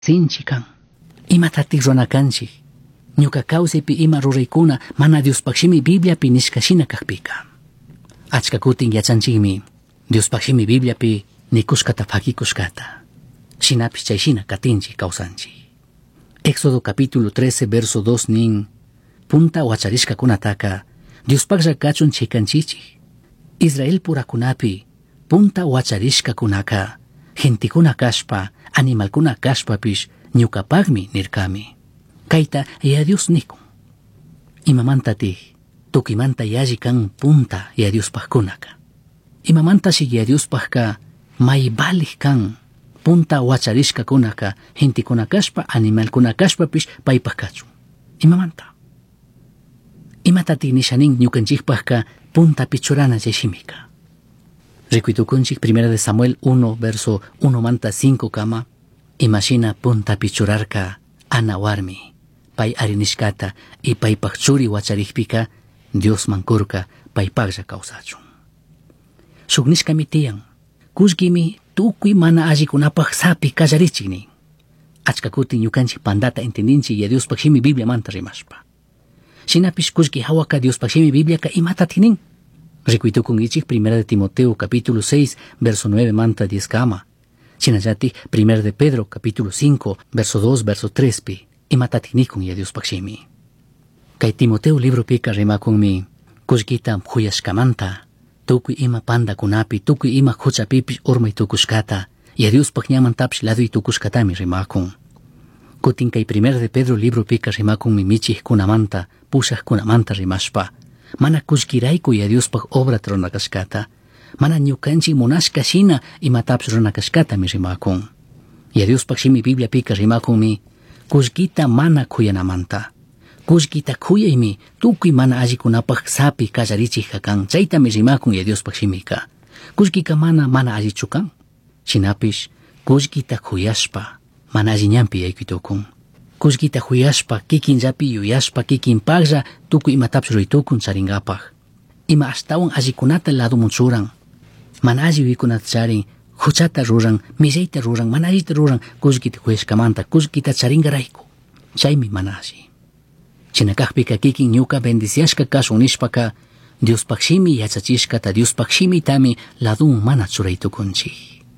sinchi kan. Imatatik runakanchik. Ñuka kawsaypi ima ruraykuna mana Diospakshimi Bibliapi nishkashina kakpika. Achka kutin yachanchikmi Diospakshimi Bibliapi nikushkata fakikushkata. Shinapish chayshina katinchik kawsanchik. Éxodo capítulo 13 verso 2 nin punta wacharishkakunataka Diospaklla kachun chaykanchichik. Israel purakunapi punta wacharishkakunaka gentikuna kashpa animalkuna kashpapish ñukapagmi nirkami. Kaita ya Dios nikun. Imamantati tukimanta yaji kan punta ya Diospakkunaka. Imamantashi ya Diospakka maybalik kan punta wacharishkakunaka gentikuna kashpa animalkuna kashpapish paypaj kachun. Imamanta. Imatati nishanin ñukanchikpajka punta pichurana chayshimika. Rikuitukunchik 1 de Samuel 1 verso 1 manta 5 kama. Imashina punta pichurarka ana warmi. Pay arinishkata y paypaj churi wacharikpika Dios mankurka paypajlla kawsachun. Shugnishkami tiyan. Kushkimi tukuy mana allikunapaj sapi kallarichik nin. Achka kutin ñukanchik pandata entendinchik ya Diospakshimi Biblia manta rimashpa. Shinapish kushki hawaka Diospakshimi Bibliaka imata tinin. Rikuitukungichik 1 de Timoteo capítulo 6 verso 9 manta 10 kama. Shinallati 1 de Pedro capítulo 5 verso 2 verso 3 pi imata tinikun ya Diospakshimi. Kay Timoteo libro pika rimakunmi kushkita huyashkamanta tukuy ima panda kunapi tukuy ima huchapipish urmay tukushkata ya Diospaj ñamantapish laduy tukushkatami rimakun. Kutin kay 1 de Pedro libro pika rimakunmi michik kunamanta pushak kunamanta rimashpa mana kushkirayku ya Diospaj obra tronakashkata mana ñukanchik munashka shina imatapish runakashkatami rimakun. Ya Diospakshimi Biblia pika rimakunmi kushkita mana kuyanamanta. Kushkita kuyaymi tukuy mana allikunapaj sapi kallarichik kan chaytami rimakun ya Diospakshimika. Kushkika mana allichu kan. Shinapish kushkita kuyashpa mana alliñampi yaykutukun. Kushkita huyashpa kikinllapi yuyashpa kikinpaqlla tukuy imatapish ruytukun charingapaj. Ima ashtawan allikunata ladumun churan. Mana alli yuykunata charin huchata ruran, millayta ruran, mana allita ruran kushkita huyashkamanta kushkita charingarayku. Chaymi mana alli. Chinakajpika kikin ñuka bendiciashka kashun nishpaka Diospakshimi yachachishkata Diospakshimi tami ladun mana churaytukunchik.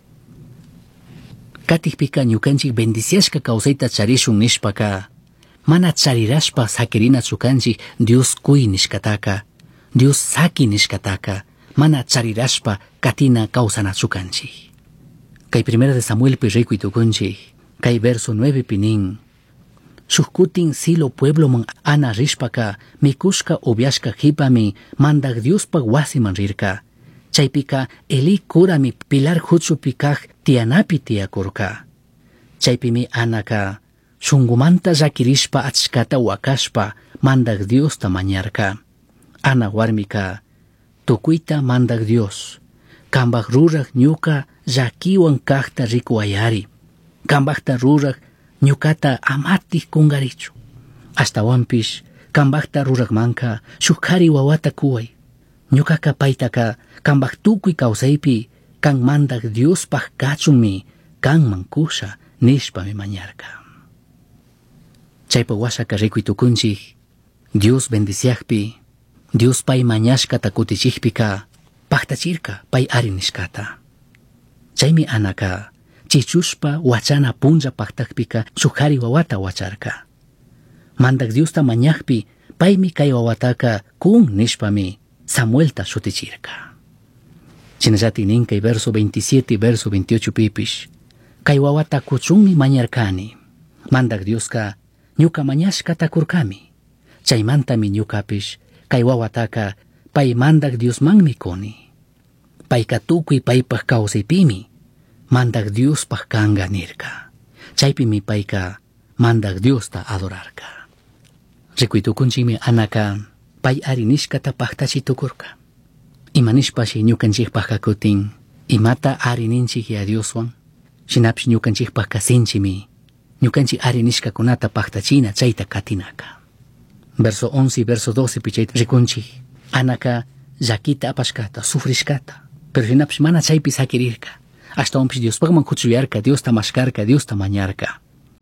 Katikpika ñukanchik bendiciashka kawsayta charishun nishpaka mana charirashpa sakirina chukanchik Dios kuy nishkataka Dios saki nishkataka mana charirashpa katina kawsana chukanchik. Kay 1 de Samuel pi rikuitukunchik kay verso 9 pinin Shukkutin silo pueblo man ana rishpaka mikushka ubiashka hipami mandak Diospag wasiman rirka. Chaypika Eli kurami pilar huchupikaj tianapi tiakurka. Chaypimi anaka shungumanta llakirishpa achkata wakashpa mandak Diosta mañarka. Ana warmika tukuyta mandak Dios. Kambak rurak ñuka llakiwan kajta rikuayari. Kambakta rurak ñukata amati kungarichu. Hasta wampish kambakta rurakmanka shukari wawata kuway. Ñukaka paytaka kambak tukuy kawsaypi kan mandak Diospaj kachunmi kan mankusha nishpami mañarka. Chaypa washaka rikuitukunchik Dios bendiciakpi Dios pay mañashkata kutichikpika paktachirka pay ari nishkata. Chaymi anaka chichushpa wachana punja paktakpika shukari wawata wacharka. Mandak Diosta mañakpi paymi kay wawataka kun nishpami Samuelta shutichirka. Chinallati nin kay verso 27 verso 28 pipish kay wawata kuchunmi mañarkani. Mandak Dioska ñuka mañashkata kurkami. Chaymantami ñukapish kay wawataka pay mandak Diosmanmi koni. Payka tukuy paypaj kawsaypimi mandak Diospaj kanga nirka. Chaypimi payka mandak Diosta adorarka. Rikuitukunchikmi anaka pay ari nishkata paktachitukurka. Imanishpashi ñukanchikpajka kutin imata ari ninchik ya Dioswan. Shinapish ñukanchikpajka sinchimi ñukanchik ari nishkakunata paktachina chayta katinaka. Verso 11 verso 12 pichayta rikunchik anaka llakita apashkata sufrishkata. Pero shinapish mana chaypi sakirirka. Hasta onpish Diospagman kuchuyarka, Diosta mashkarka, Diosta mañarka.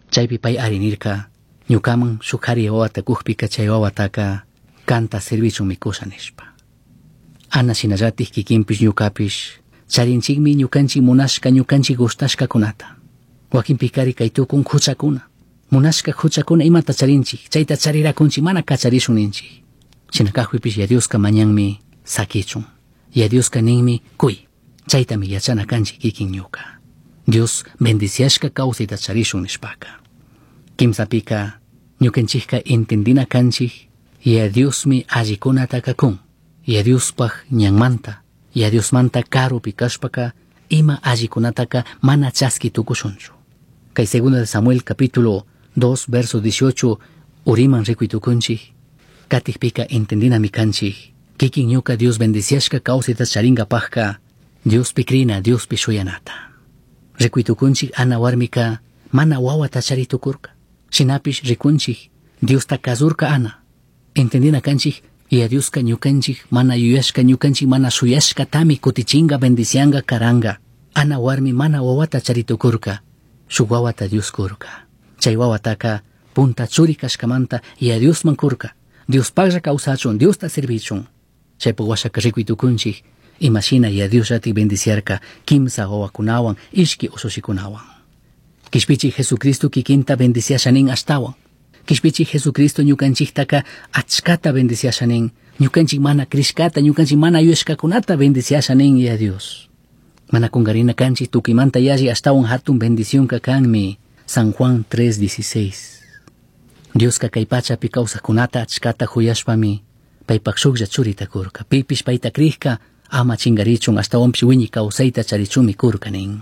Chaypi pay arinirka, ñukaman shukari wawata kukpika chay wawataka kanta servicio mikusa nishpa. Ana sinallatik kikinpish ñukapish charinchikmi ñukanchik munashka ñukanchik gustashka kunata. Wakin pikari kay tukun huchakuna. Munashka huchakuna imata charinchik, chayta charirakunchik mana kacharishun ninchik. Shinakakpipish ya Dioska mañanmi sakichun. Ya Dioska ninmi kuy. Chaytami yachana kanchik kikin ñuka. Dios bendiciashka kawsayta charishun nishpaka. Kimsapika ñukanchikka entendina kanchik ya Diosmi allikunata kakun. Ya Diospaj ñanmanta, ya Diosmanta karupi kashpaka ima allikunataka mana chaski tukushunchu. Kay segunda de Samuel capítulo 2 verso 18 uriman rikuitukunchik. Katikpika entendina mi kanchik. Kikin ñuka Dios bendiciashka kawsayta charingapajka Dios pikrina, Dios pishuyanata. Rikuitukunchik ana warmika mana wawata charitukurka. Shinapish rikunchik Dios ta kazurka ana. Entendina kanchik ya Dioska ñukanchik mana yuyashka ñukanchik mana suyashka tami kutichinga bendicianga karanga. Ana warmi mana wawata charitukurka. Shuk wawata Dios kurka. Chay wawataka punta churi kashkamanta ya Dios man kurka. Dios pagra kausachun, Dios ta servichun. Chaypa washaka rikuitukunchik. Imagina ya Dios rati bendiciarka kimsa wawakunawan ishki usushikunawan. Kishpichi Jesucristo kikinta bendiciashanin ashtawan. Kishpichi Jesucristo ñukanchiktaka achkata bendiciashanin. Ñukanchik mana krishkata, ñukanchik mana yuyashkakunata bendiciashanin ya Dios. Mana kungarina kanchik tukimanta yalli ashtawan hatun bendición kanmi. San Juan 3:16. Dios ka kay pachapi kawsakunata achkata huyashpami paypak shuklla churita kurka. Pipish payta krihka ama chingarichun ashtawanpish wiñi kawsayta charichumi kurka nin.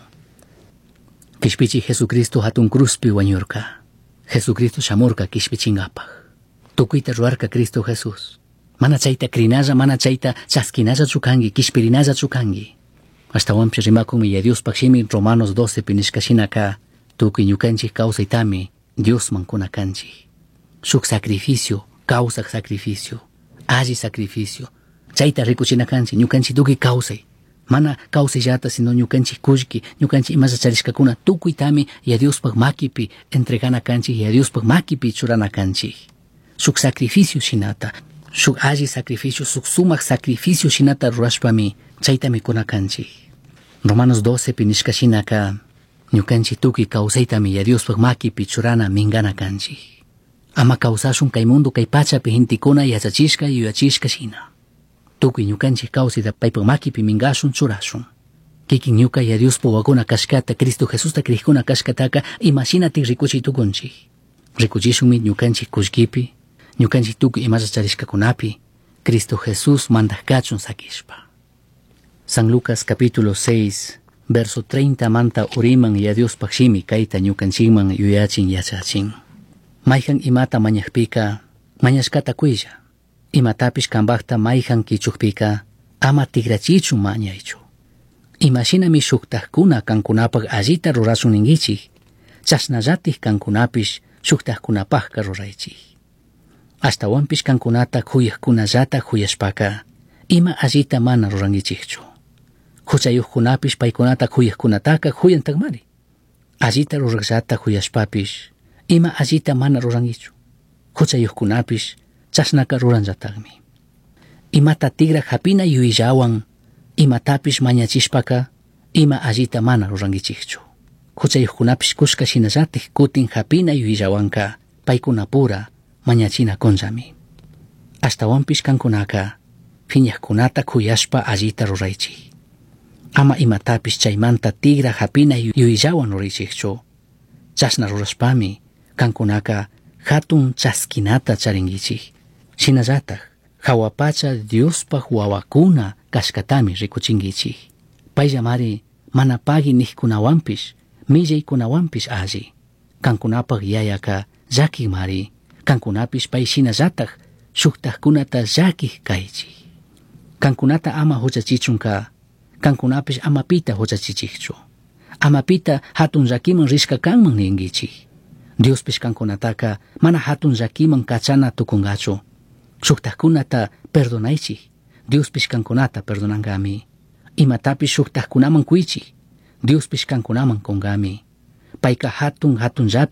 Kishpichi Jesucristo hatun cruzpi wañurka. Jesucristo shamurka kishpichingapaj. Tukuyta ruarka Cristo Jesús. Mana chayta krinalla, mana chayta chaskinalla chukangi, kishpirinalla chukangi. Ashtawanpish rimakunmi ya Dios pakshimi Romanos 12 pinishkashinaka tukuy ñukanchik kawsaytami Dios man kunakanchik. Shuk sacrificio, kawsak sacrificio, alli sacrificio. Chayta rikuchinakanchik ñukanchik tukuy kawsay. Mana kawsayllata sino ñukanchik kullki, ñukanchik imalla charishkakuna tukuytami ya Diospaj makipi entregana kanchik, ya Diospaj makipi churana kanchik. Shuk sacrificio shinata, shuk alli sacrificio, shuk sumak sacrificio shinata rurashpami chaytami kunakanchik. Romanos 12 pinishkashinaka ñukanchik tukuy kawsaytami ya Diospaj makipi churana mingana kanchik. Ama kawsashun kay mundo kay pachapi hintikuna yachachishka yuyachishka shina. Tukuy ñukanchik kawsayta paypak makipi mingashun churashun. Kikin ñuka ya Diospa wakuna kashkata Cristo Jesusta krikuna kashkataka imashinatik rikuchitukunchik. Rikuchishunmi ñukanchik kullkipi, ñukanchik tukuy imalla charishkakunapi Cristo Jesús mandajkachun sakishpa. San Lucas capítulo 6 verso 30 manta uriman ya Diospaj shimi kayta ñukanchikman yuyachin yachachin. Mayjan imata mañajpika mañashkata kuylla. Imatapish kambakta mayjan kichukpika ama tigrachichu mañaychu. Imashinami shuktajkuna kankunapaj allita rurashun ningichik. Chasnallatik kankunapish shuktajkunapajka ruraychik. Ashtawanpish kankunata kuyajkunallata kuyashpaka ima allita mana rurangichikchu. Huchayuqkunapish paykunata kuyajkunataka huyantakmari. Allita ruraqllata kuyashpapish ima allita mana rurangichu. Huchayuqkunapish chasnaka ruranllatagmi. Imata tigra hapina yuyillawan imatapish mañachishpaka ima allita mana rurangichikchu. Huchayuqkunapish kushka shinallatik kutin hapina yuyillawanka paykuna pura mañachina konllami. Ashtawanpish kankunaka phiñaqkunata kuyashpa allita ruraychik. Ama imatapish chaymanta tigra hapina yuyillawan ruraychikchu. Chasna rurashpami kankunaka hatun chaskinata charingichik. Shinallatak hawapacha Diospaj wawakuna kashkatami rikuchingichik. Payllamari mana pagi nijkunawanpish millaykunawanpish alli. Kankunapaj yayaka llakik mari. Kankunapish pay shinallatak shuktajkunata llakik kaychik. Kankunata ama huchachichunka. Kankunapish ama pita huchachichikchu. Ama pita hatun llakiman rishka kanman ningichik. Diospish kankunataka mana hatun llakiman kachana tukungachu. Shuktajkunata perdonaychik. Diospish kankunata perdonangami. Imatapish shuktajkunaman kuychik. Diospish kankunaman kongami. Payka hatun llapi